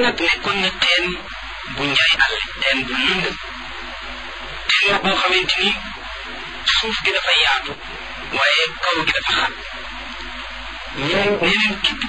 nag nekkoon na teen bu njaay àll teen bu lëndëm teen la boo xamante ni suuf gi dafa yaatu waaye kaw gi dafa xat ñeneen képp